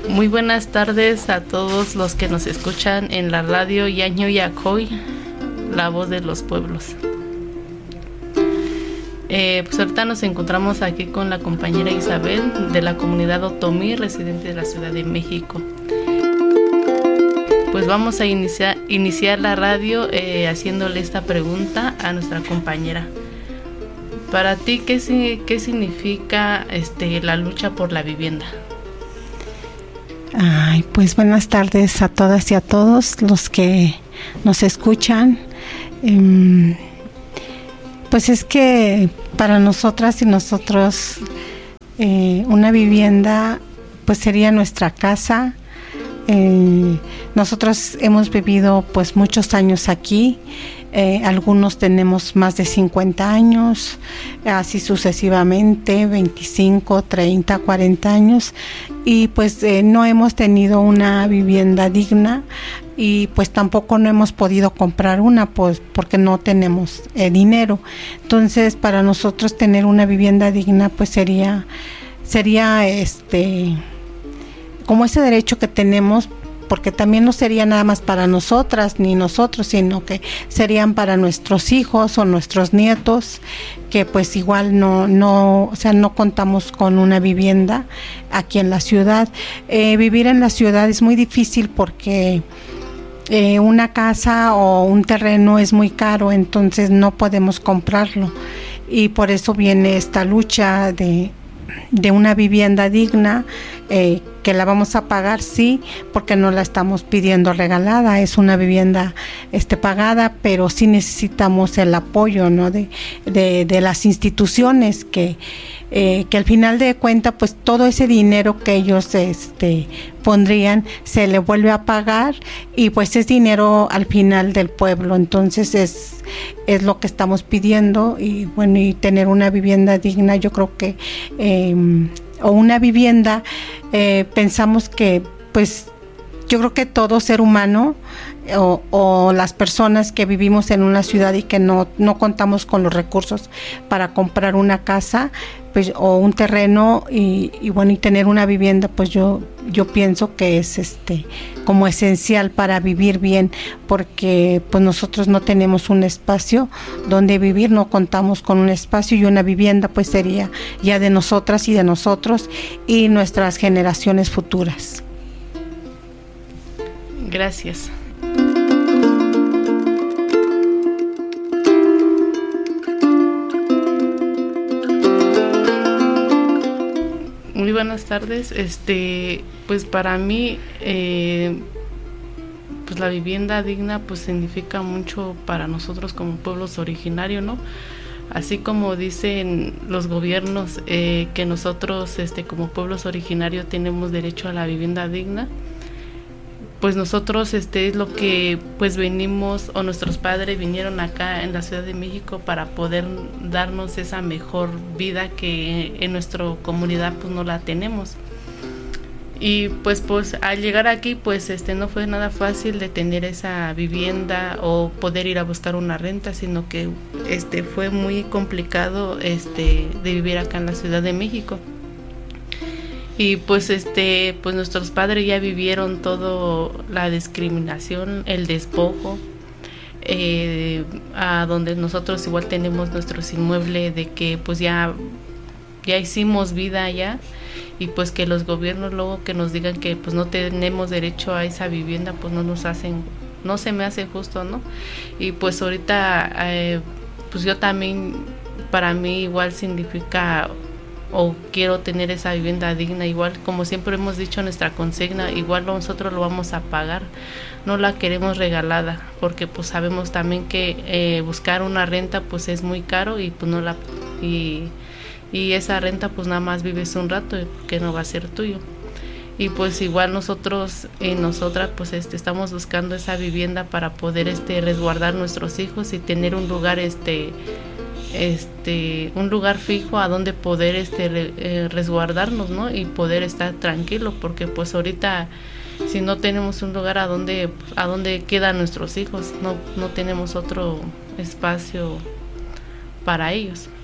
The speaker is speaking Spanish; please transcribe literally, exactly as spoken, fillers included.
Muy buenas tardes a todos los que nos escuchan en la radio Yaño Yacoy, la voz de los pueblos. Eh, pues ahorita nos encontramos aquí con la compañera Isabel de la comunidad Otomí, residente de la Ciudad de México. Pues vamos a iniciar, iniciar la radio eh, haciéndole esta pregunta a nuestra compañera. Para ti, ¿qué, qué significa este, la lucha por la vivienda? Ay, pues buenas tardes a todas y a todos los que nos escuchan. Um, pues es que para nosotras y nosotros eh, una vivienda pues sería nuestra casa. Eh, nosotros hemos vivido pues muchos años aquí. Eh, algunos tenemos más de cincuenta años, así sucesivamente, veinticinco, treinta, cuarenta años, y pues eh, no hemos tenido una vivienda digna y pues tampoco no hemos podido comprar una pues porque no tenemos eh, dinero. Entonces para nosotros tener una vivienda digna pues sería sería este como ese derecho que tenemos, porque también no sería nada más para nosotras ni nosotros, sino que serían para nuestros hijos o nuestros nietos, que pues igual no, no, o sea, no contamos con una vivienda aquí en la ciudad. Eh, vivir en la ciudad es muy difícil porque eh, una casa o un terreno es muy caro, entonces no podemos comprarlo, y por eso viene esta lucha de de una vivienda digna, eh, que la vamos a pagar, sí, porque no la estamos pidiendo regalada, es una vivienda este, pagada, pero sí necesitamos el apoyo, ¿no? de, de, de las instituciones que, eh, que al final de cuentas pues todo ese dinero que ellos este, pondrían se le vuelve a pagar, y pues es dinero al final del pueblo. Entonces es es lo que estamos pidiendo, y bueno, y tener una vivienda digna, yo creo que eh, o una vivienda, eh, pensamos que pues yo creo que todo ser humano o, o las personas que vivimos en una ciudad y que no, no contamos con los recursos para comprar una casa pues, o un terreno y, y bueno, y tener una vivienda, pues yo, yo pienso que es este como esencial para vivir bien, porque pues nosotros no tenemos un espacio donde vivir, no contamos con un espacio, y una vivienda pues sería ya de nosotras y de nosotros y nuestras generaciones futuras. Gracias. Muy buenas tardes. Este, pues para mí, eh, pues la vivienda digna, pues significa mucho para nosotros como pueblos originarios, ¿no? Así como dicen los gobiernos eh, que nosotros, este, como pueblos originarios, tenemos derecho a la vivienda digna. Pues nosotros este es lo que pues venimos, o nuestros padres vinieron acá en la Ciudad de México para poder darnos esa mejor vida que en nuestra comunidad pues no la tenemos. Y pues pues al llegar aquí pues este no fue nada fácil de tener esa vivienda o poder ir a buscar una renta, sino que este fue muy complicado este de vivir acá en la Ciudad de México. Y pues este pues nuestros padres ya vivieron todo la discriminación, el despojo, eh, a donde nosotros igual tenemos nuestros inmuebles, de que pues ya ya hicimos vida allá, y pues que los gobiernos luego que nos digan que pues no tenemos derecho a esa vivienda, pues no nos hacen, no se me hace justo, ¿no? Y pues ahorita eh, pues yo también, para mí igual significa, o quiero tener esa vivienda digna, igual como siempre hemos dicho, nuestra consigna, igual nosotros lo vamos a pagar, no la queremos regalada, porque pues sabemos también que eh, buscar una renta pues es muy caro, y pues no la y, y esa renta pues nada más vives un rato, que no va a ser tuyo. Y pues igual nosotros y nosotras pues este estamos buscando esa vivienda para poder este resguardar nuestros hijos y tener un lugar este este un lugar fijo a donde poder este re, eh, resguardarnos, ¿no? Y poder estar tranquilo, porque pues ahorita si no tenemos un lugar a donde a donde quedan nuestros hijos, no no tenemos otro espacio para ellos.